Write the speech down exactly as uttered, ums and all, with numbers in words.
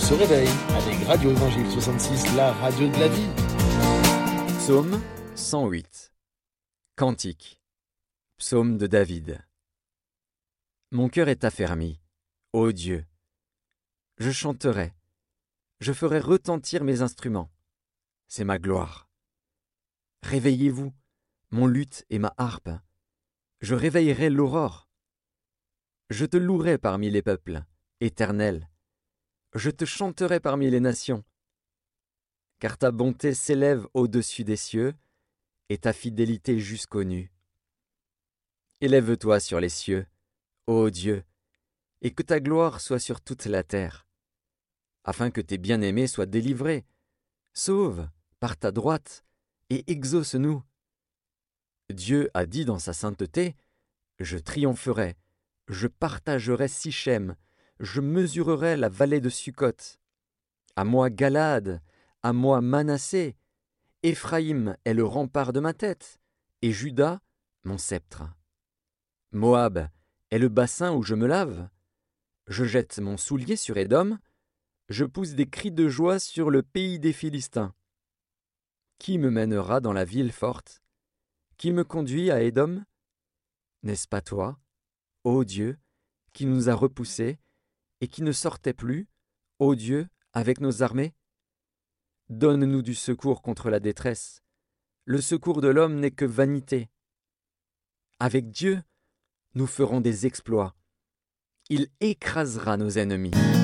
se réveille avec Radio Évangile soixante-six, la radio de la vie. Psaume cent huit. Cantique. Psaume de David. Mon cœur est affermi, ô Dieu. Je chanterai, je ferai retentir mes instruments. C'est ma gloire. Réveillez-vous, mon luth et ma harpe. Je réveillerai l'aurore. Je te louerai parmi les peuples, Éternel. Je te chanterai parmi les nations. Car ta bonté s'élève au-dessus des cieux, et ta fidélité jusqu'aux nues. Élève-toi sur les cieux, ô Dieu, et que ta gloire soit sur toute la terre, afin que tes bien-aimés soient délivrés. Sauve par ta droite, et exauce-nous. Dieu a dit dans sa sainteté, « Je triompherai, je partagerai Sichem, je mesurerai la vallée de Sukkot. À moi Galaad, à moi Manassé, Éphraïm est le rempart de ma tête, et Juda, mon sceptre. Moab est le bassin où je me lave. Je jette mon soulier sur Édom, je pousse des cris de joie sur le pays des Philistins. Qui me mènera dans la ville forte? Qui me conduit à Édom? N'est-ce pas toi, ô Dieu, qui nous a repoussés et qui ne sortait plus, ô Dieu, avec nos armées? Donne-nous du secours contre la détresse. Le secours de l'homme n'est que vanité. Avec Dieu, nous ferons des exploits. Il écrasera nos ennemis.